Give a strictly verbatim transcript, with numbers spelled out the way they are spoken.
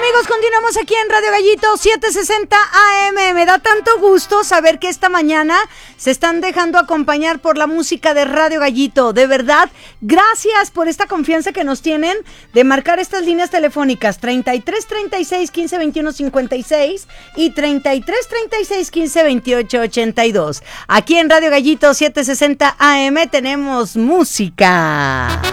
amigos, continuamos aquí en Radio Gallito setecientos sesenta A M. Me da tanto gusto saber que esta mañana se están dejando acompañar por la música de Radio Gallito. De verdad, gracias por esta confianza que nos tienen de marcar estas líneas telefónicas treinta y tres, treinta y seis, quince, veintiuno, cincuenta y seis y treinta y tres, treinta y seis, quince, veintiocho, ochenta y dos. Aquí en Radio Gallito setecientos sesenta A M tenemos música.